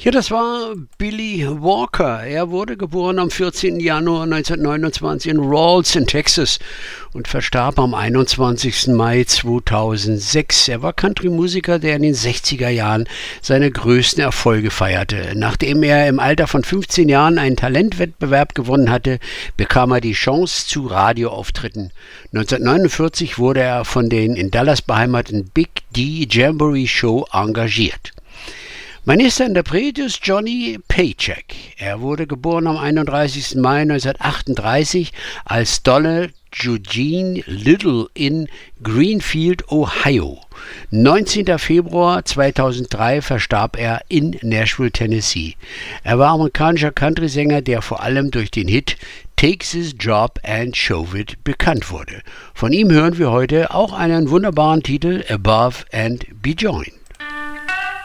Ja, das war Billy Walker. Er wurde geboren am 14. Januar 1929 in Rawls in Texas und verstarb am 21. Mai 2006. Er war Country-Musiker, der in den 60er Jahren seine größten Erfolge feierte. Nachdem er im Alter von 15 Jahren einen Talentwettbewerb gewonnen hatte, bekam er die Chance zu Radioauftritten. 1949 wurde er von den in Dallas beheimateten Big D Jamboree Show engagiert. Mein nächster Interpret ist Johnny Paycheck. Er wurde geboren am 31. Mai 1938 als Donald Eugene Little in Greenfield, Ohio. 19. Februar 2003 verstarb er in Nashville, Tennessee. Er war amerikanischer Country-Sänger, der vor allem durch den Hit Takes His Job and Show It bekannt wurde. Von ihm hören wir heute auch einen wunderbaren Titel, Above and Beyond.